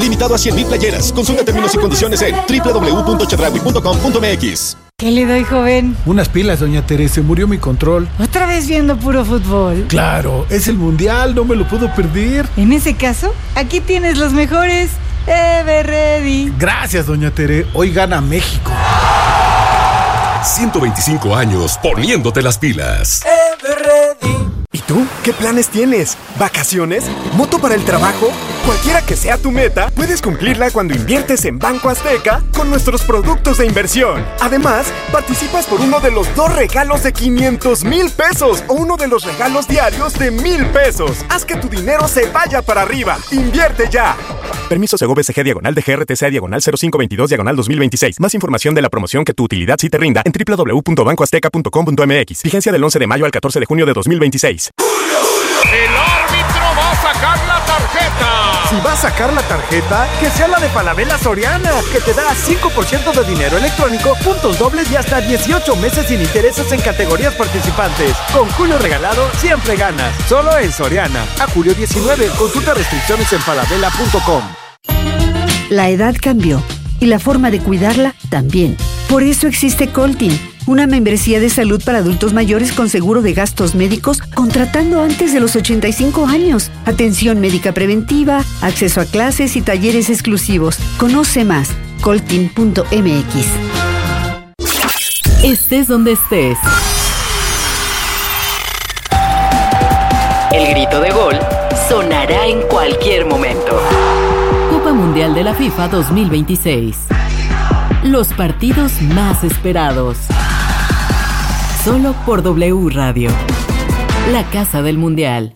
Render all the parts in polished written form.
Limitado a 100,000 playeras. Consulta términos y condiciones en www.chedraui.com.mx. ¿Qué le doy, joven? Unas pilas, doña Teresa, murió mi control. ¿Otra vez viendo puro fútbol? Claro, es el mundial, no me lo puedo perder. En ese caso, aquí tienes los mejores. Everready. Gracias, doña Tere, hoy gana México. 125 años poniéndote las pilas. Everready. ¿Y tú? ¿Qué planes tienes? ¿Vacaciones? ¿Moto para el trabajo? Cualquiera que sea tu meta, puedes cumplirla cuando inviertes en Banco Azteca con nuestros productos de inversión. Además, participas por uno de los 2 regalos de 500,000 pesos o uno de los regalos diarios de 1,000 pesos. Haz que tu dinero se vaya para arriba. ¡Invierte ya! Permiso Segov SG /DGRTC/0522/2026. Más información de la promoción que tu utilidad sí te rinda en www.bancoazteca.com.mx. Vigencia del 11 de mayo al 14 de junio de 2026. El árbitro va a sacar la tarjeta. Si va a sacar la tarjeta, que sea la de Falabella Soriana, que te da 5% de dinero electrónico, puntos dobles y hasta 18 meses sin intereses en categorías participantes. Con Julio Regalado, siempre ganas. Solo en Soriana. A julio 19. Consulta restricciones en falabella.com. La edad cambió y la forma de cuidarla también. Por eso existe Coltin, una membresía de salud para adultos mayores con seguro de gastos médicos contratando antes de los 85 años. Atención médica preventiva, acceso a clases y talleres exclusivos. Conoce más, coltin.mx. Estés donde estés. El grito de gol sonará en cualquier momento. Copa Mundial de la FIFA 2026. Los partidos más esperados. Solo por W Radio. La casa del Mundial.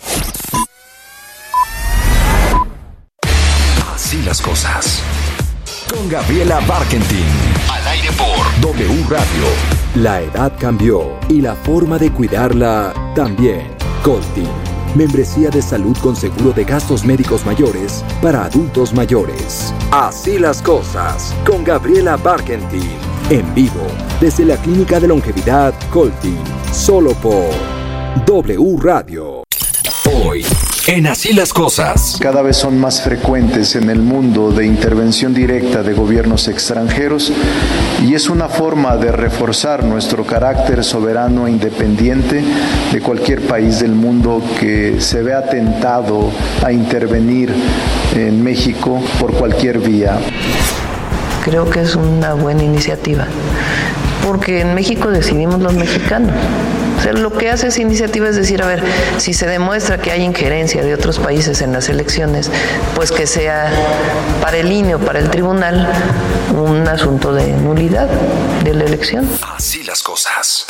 Así las cosas. Con Gabriela Barkentin. Al aire por W Radio. La edad cambió y la forma de cuidarla también. Coltin. Membresía de salud con seguro de gastos médicos mayores para adultos mayores. Así las cosas, con Gabriela Barkentin. En vivo, desde la Clínica de Longevidad Coltin. Solo por W Radio. Hoy, en Así las cosas. Cada vez son más frecuentes en el mundo de intervención directa de gobiernos extranjeros y es una forma de reforzar nuestro carácter soberano e independiente de cualquier país del mundo que se vea tentado a intervenir en México por cualquier vía. Creo que es una buena iniciativa, porque en México decidimos los mexicanos. O sea, lo que hace esa iniciativa es decir, a ver, si se demuestra que hay injerencia de otros países en las elecciones, pues que sea para el INE o para el tribunal un asunto de nulidad de la elección. Así las cosas.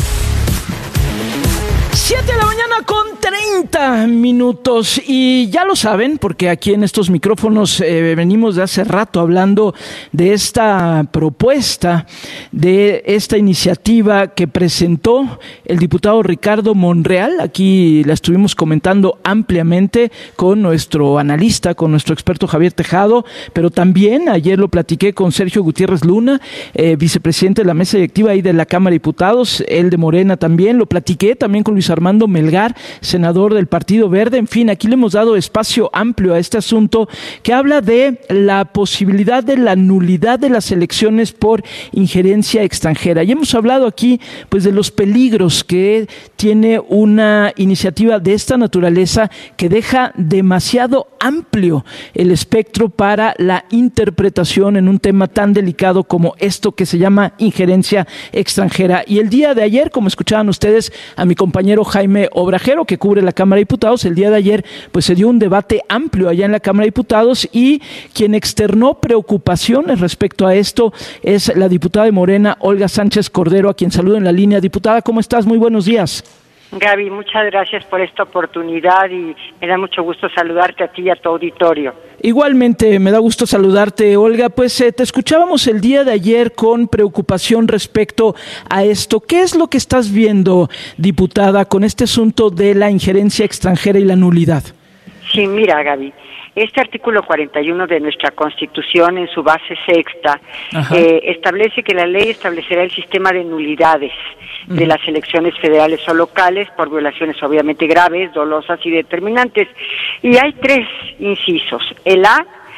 7 de la mañana con 30 minutos y ya lo saben porque aquí en estos micrófonos venimos de hace rato hablando de esta propuesta, de esta iniciativa que presentó el diputado Ricardo Monreal. Aquí la estuvimos comentando ampliamente con nuestro analista, con nuestro experto Javier Tejado, pero también ayer lo platiqué con Sergio Gutiérrez Luna, vicepresidente de la mesa directiva ahí de la Cámara de Diputados, él de Morena también, lo platiqué también con Luis Armando Melgar, senador del Partido Verde. En fin, aquí le hemos dado espacio amplio a este asunto que habla de la posibilidad de la nulidad de las elecciones por injerencia extranjera. Y hemos hablado aquí pues de los peligros que tiene una iniciativa de esta naturaleza que deja demasiado amplio el espectro para la interpretación en un tema tan delicado como esto que se llama injerencia extranjera. Y el día de ayer, como escuchaban ustedes a mi compañero Jaime Obrajero, que cubre la Cámara de Diputados, el día de ayer pues se dio un debate amplio allá en la Cámara de Diputados y quien externó preocupaciones respecto a esto es la diputada de Morena, Olga Sánchez Cordero, a quien saludo en la línea. Diputada, ¿cómo estás? Muy buenos días. Gaby, muchas gracias por esta oportunidad y me da mucho gusto saludarte a ti y a tu auditorio. Igualmente, me da gusto saludarte, Olga. Pues te escuchábamos el día de ayer con preocupación respecto a esto. ¿Qué es lo que estás viendo, diputada, con este asunto de la injerencia extranjera y la nulidad? Sí, mira, Gaby. Este artículo 41 de nuestra Constitución, en su base sexta, establece que la ley establecerá el sistema de nulidades de las elecciones federales o locales por violaciones obviamente graves, dolosas y determinantes. Y hay 3 incisos. El A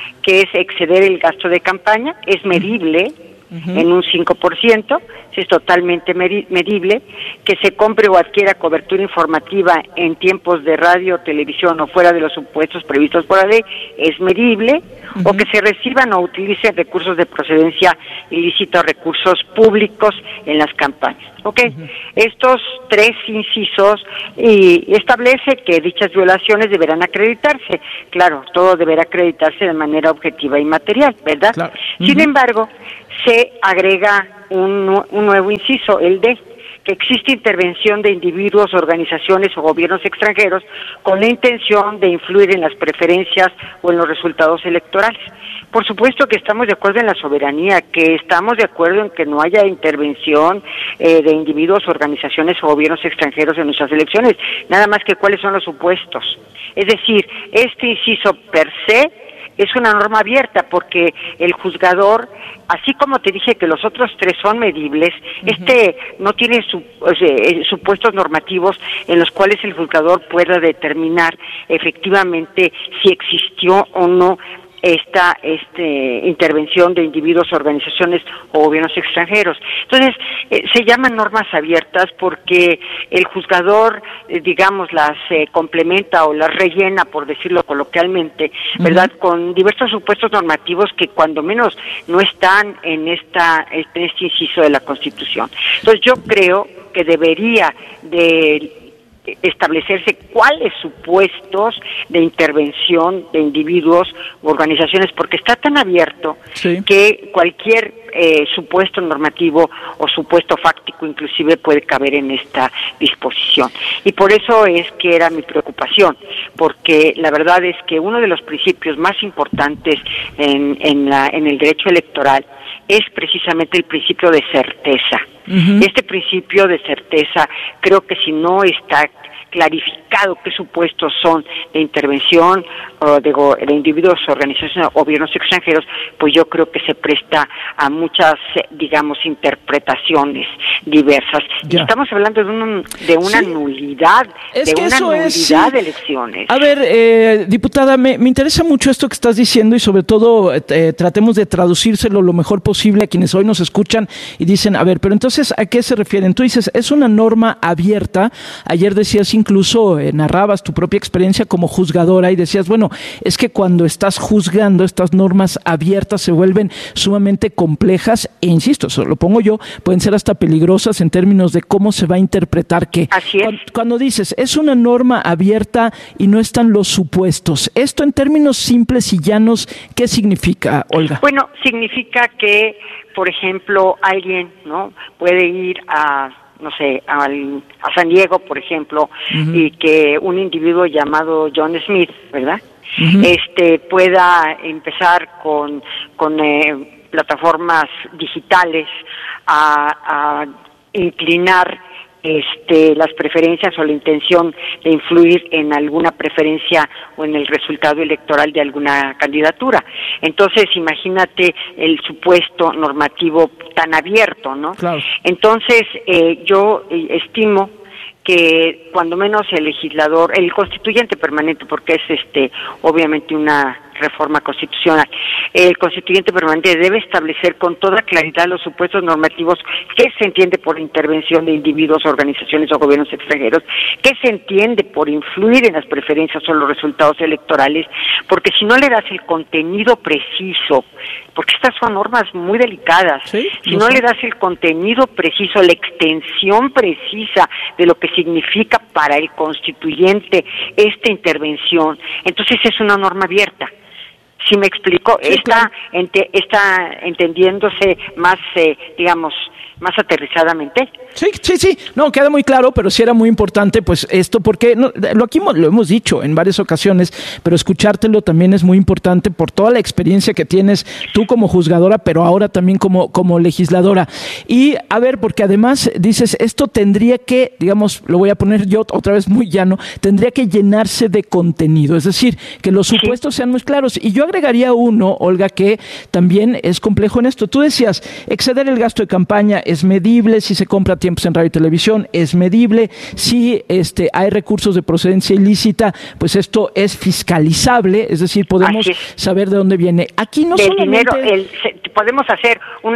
que es exceder el gasto de campaña, es medible en un 5%, es totalmente medible, que se compre o adquiera cobertura informativa en tiempos de radio, televisión o fuera de los supuestos previstos por la ley, es medible, o que se reciban o utilicen recursos de procedencia ilícita o recursos públicos en las campañas. Estos 3 incisos y establece que dichas violaciones deberán acreditarse. Claro, todo deberá acreditarse de manera objetiva y material, ¿verdad? Claro. Sin embargo, se agrega un nuevo inciso, el D, que existe intervención de individuos, organizaciones o gobiernos extranjeros con la intención de influir en las preferencias o en los resultados electorales. Por supuesto que estamos de acuerdo en la soberanía, que estamos de acuerdo en que no haya intervención de individuos, organizaciones o gobiernos extranjeros en nuestras elecciones, nada más que cuáles son los supuestos. Es decir, este inciso per se es una norma abierta porque el juzgador, así como te dije que los otros 3 son medibles, no tiene supuestos normativos en los cuales el juzgador pueda determinar efectivamente si existió o no esta intervención de individuos, organizaciones o gobiernos extranjeros. Entonces, se llaman normas abiertas porque el juzgador, digamos, las complementa o las rellena, por decirlo coloquialmente, ¿verdad?, con diversos supuestos normativos que cuando menos no están en este inciso de la Constitución. Entonces, yo creo que debería de establecerse cuáles supuestos de intervención de individuos u organizaciones, porque está tan abierto que cualquier supuesto normativo o supuesto fáctico inclusive puede caber en esta disposición. Y por eso es que era mi preocupación, porque la verdad es que uno de los principios más importantes en el derecho electoral es precisamente el principio de certeza. Este principio de certeza, creo que si no está clarificado qué supuestos son de intervención o de individuos, organizaciones o gobiernos extranjeros, pues yo creo que se presta a muchas, digamos, interpretaciones diversas. Y estamos hablando de una nulidad, de elecciones. A ver, diputada, me interesa mucho esto que estás diciendo y sobre todo tratemos de traducírselo lo mejor posible a quienes hoy nos escuchan y dicen, a ver, pero entonces, ¿a qué se refieren? Tú dices, es una norma abierta. Ayer decías incluso, narrabas tu propia experiencia como juzgadora y decías, bueno, es que cuando estás juzgando estas normas abiertas se vuelven sumamente complejas e insisto, eso lo pongo yo, pueden ser hasta peligrosas en términos de cómo se va a interpretar qué. Así es. Cuando dices, es una norma abierta y no están los supuestos, esto en términos simples y llanos, ¿qué significa, Olga? Bueno, significa que, por ejemplo, alguien, ¿no?, puede ir a San Diego, por ejemplo, y que un individuo llamado John Smith, ¿verdad?, pueda empezar con plataformas digitales a inclinar las preferencias o la intención de influir en alguna preferencia o en el resultado electoral de alguna candidatura. Entonces, imagínate el supuesto normativo tan abierto, ¿no? Claro. Entonces, yo estimo que cuando menos el legislador, el constituyente permanente, porque es obviamente una reforma constitucional, el constituyente permanente debe establecer con toda claridad los supuestos normativos, qué se entiende por intervención de individuos, organizaciones o gobiernos extranjeros, qué se entiende por influir en las preferencias o los resultados electorales, porque si no le das el contenido preciso, porque estas son normas muy delicadas, si no le das el contenido preciso, la extensión precisa de lo que significa para el constituyente esta intervención, entonces es una norma abierta. ¿Sí me explico? Está entendiéndose más, digamos, más aterrizadamente. Sí, no, queda muy claro, pero sí era muy importante, pues esto, porque aquí lo hemos dicho en varias ocasiones, pero escuchártelo también es muy importante por toda la experiencia que tienes tú como juzgadora, pero ahora también como legisladora. Y a ver, porque además dices, esto tendría que, digamos, lo voy a poner yo otra vez muy llano, tendría que llenarse de contenido, es decir, que los supuestos sean muy claros. Y yo agregaría uno, Olga, que también es complejo en esto. Tú decías, exceder el gasto de campaña es medible, si se compra tiempos en radio y televisión es medible, si hay recursos de procedencia ilícita, pues esto es fiscalizable, es decir, podemos saber de dónde viene. Aquí no solamente... dinero, podemos hacer un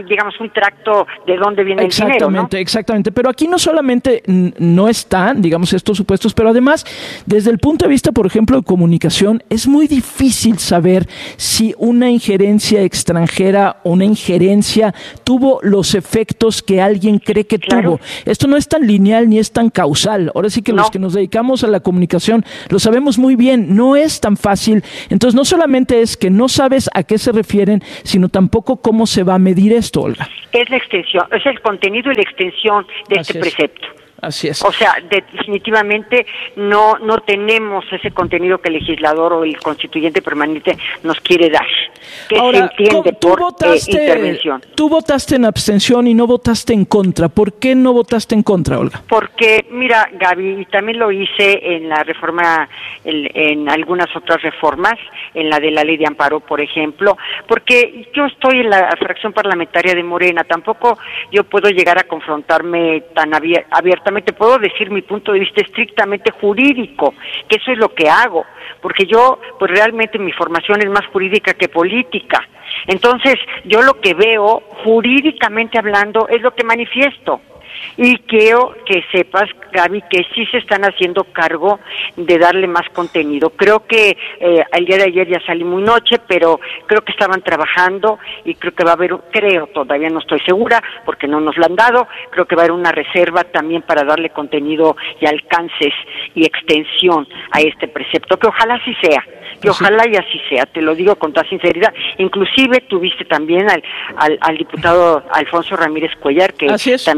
tracto de dónde viene el dinero, ¿no? Exactamente, pero aquí no solamente no están, digamos, estos supuestos, pero además, desde el punto de vista, por ejemplo, de comunicación, es muy difícil saber si una injerencia extranjera o una injerencia tuvo los efectos que alguien cree que tuvo. Esto no es tan lineal ni es tan causal. Ahora sí que los que nos dedicamos a la comunicación lo sabemos muy bien, no es tan fácil. Entonces, no solamente es que no sabes a qué se refieren, sino tampoco cómo se va a medir esto, Olga. Es la extensión, es el contenido y la extensión de este precepto. Así es. O sea, definitivamente no tenemos ese contenido que el legislador o el constituyente permanente nos quiere dar, que ahora, se entiende por intervención. Tú votaste en abstención y no votaste en contra. ¿Por qué no votaste en contra, Olga? Porque, mira, Gaby, y también lo hice en la reforma, en algunas otras reformas, en la de la ley de amparo, por ejemplo, porque yo estoy en la fracción parlamentaria de Morena, tampoco yo puedo llegar a confrontarme tan abiertamente. Puedo decir mi punto de vista estrictamente jurídico, que eso es lo que hago, porque yo, pues realmente mi formación es más jurídica que política. Entonces, yo lo que veo, jurídicamente hablando, es lo que manifiesto. Y quiero que sepas, Gaby, que sí se están haciendo cargo de darle más contenido. Creo que el día de ayer ya salí muy noche, pero creo que estaban trabajando y creo que va a haber, todavía no estoy segura porque no nos lo han dado, creo que va a haber una reserva también para darle contenido y alcances y extensión a este precepto, que ojalá así sea. Que ojalá y así sea, te lo digo con toda sinceridad. Inclusive tuviste también al diputado Alfonso Ramírez Cuellar, que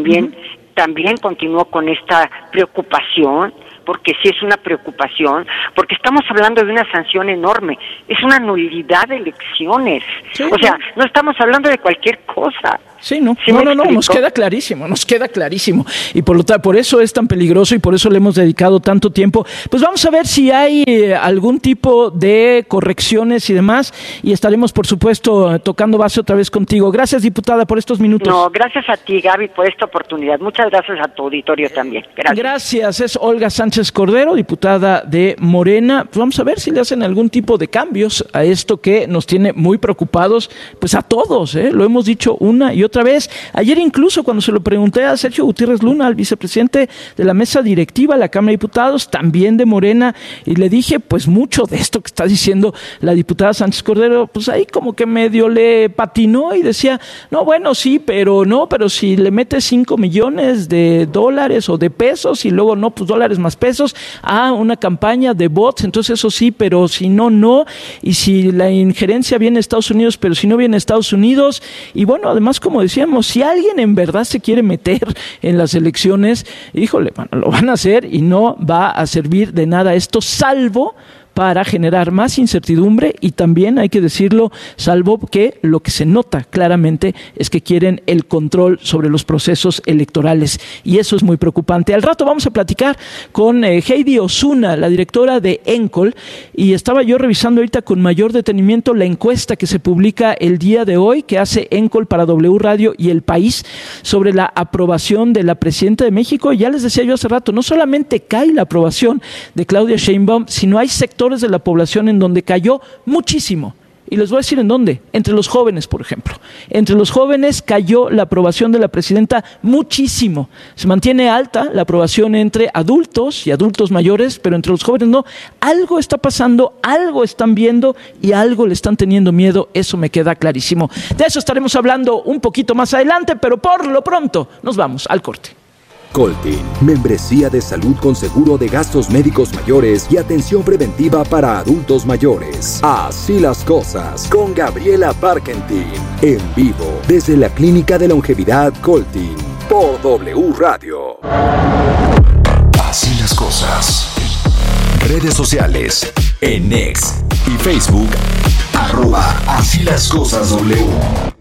también continuó con esta preocupación, porque sí es una preocupación, porque estamos hablando de una sanción enorme, es una nulidad de elecciones, o sea, no estamos hablando de cualquier cosa. Sí, no, nos queda clarísimo. Y por eso es tan peligroso y por eso le hemos dedicado tanto tiempo. Pues vamos a ver si hay algún tipo de correcciones y demás, y estaremos, por supuesto, tocando base otra vez contigo. Gracias, diputada, por estos minutos. No, gracias a ti, Gaby, por esta oportunidad. Muchas gracias a tu auditorio también. Gracias. Es Olga Sánchez Cordero, diputada de Morena. Pues vamos a ver si le hacen algún tipo de cambios a esto que nos tiene muy preocupados, pues a todos, lo hemos dicho una y otra vez. Ayer incluso cuando se lo pregunté a Sergio Gutiérrez Luna, al vicepresidente de la mesa directiva de la Cámara de Diputados, también de Morena, y le dije, pues mucho de esto que está diciendo la diputada Sánchez Cordero, pues ahí como que medio le patinó y decía, no, bueno, sí, pero si le metes 5 millones de dólares o de pesos y luego no, pues dólares más pesos, una campaña de bots, entonces eso sí, pero si no, no, y si la injerencia viene de Estados Unidos, pero si no viene de Estados Unidos, y bueno, además como decíamos, si alguien en verdad se quiere meter en las elecciones, híjole, lo van a hacer y no va a servir de nada esto, salvo para generar más incertidumbre y también, hay que decirlo, salvo que lo que se nota claramente es que quieren el control sobre los procesos electorales y eso es muy preocupante. Al rato vamos a platicar con Heidi Osuna, la directora de ENCOL, y estaba yo revisando ahorita con mayor detenimiento la encuesta que se publica el día de hoy, que hace ENCOL para W Radio y El País, sobre la aprobación de la presidenta de México. Y ya les decía yo hace rato, no solamente cae la aprobación de Claudia Sheinbaum, sino hay sectores de la población en donde cayó muchísimo. Y les voy a decir en dónde. Entre los jóvenes, por ejemplo. Entre los jóvenes cayó la aprobación de la presidenta muchísimo. Se mantiene alta la aprobación entre adultos y adultos mayores, pero entre los jóvenes no. Algo está pasando, algo están viendo y algo le están teniendo miedo. Eso me queda clarísimo. De eso estaremos hablando un poquito más adelante, pero por lo pronto nos vamos al corte. Coltin, membresía de salud con seguro de gastos médicos mayores y atención preventiva para adultos mayores. Así las cosas, con Gabriela Barkentin, en vivo, desde la Clínica de Longevidad Coltin, por W Radio. Así las cosas. Redes sociales, en X y Facebook, @Así las cosas W.